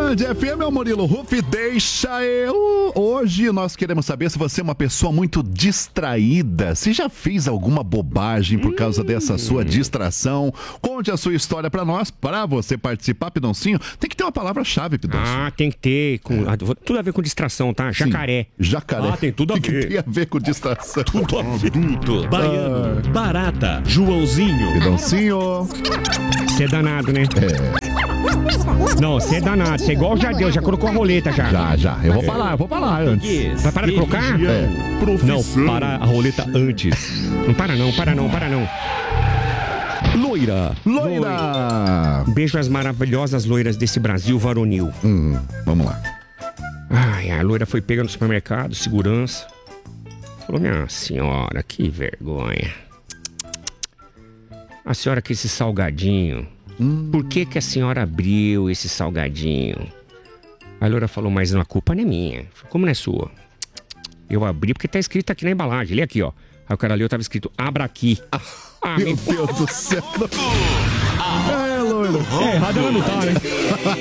Band FM, é o Murilo Ruff, deixa eu. Hoje nós queremos saber se você é uma pessoa muito distraída, se já fez alguma bobagem por causa dessa sua distração. Conte a sua história pra nós, pra você participar, Pidoncinho. Tem que ter uma palavra-chave, Pidoncinho. Ah, tem que ter, tudo a ver com distração, tá? Jacaré. Sim, jacaré. Ah, tem tudo a ver. Tem a ver com distração. Tudo a ver. Baiano, barata, Joãozinho. Pidoncinho. Você é danado, né? Não, você é danado, você é igual o Jadeu, já colocou a roleta já. Já. Eu vou falar antes. Vai parar de colocar? Não, para a roleta antes. Não para não. Loira. Beijo às maravilhosas loiras desse Brasil varonil. Vamos lá. Ai, a loira foi pega no supermercado, segurança. Falou, minha senhora, que vergonha. A senhora quer esse salgadinho. Por que a senhora abriu esse salgadinho? A loira falou, mas a culpa não é minha. Como não é sua? Eu abri porque tá escrito aqui na embalagem. Lê aqui, ó. Aí o cara leu, tava escrito, abra aqui. Meu Deus do céu. É, loira. Errado ela não tá, né?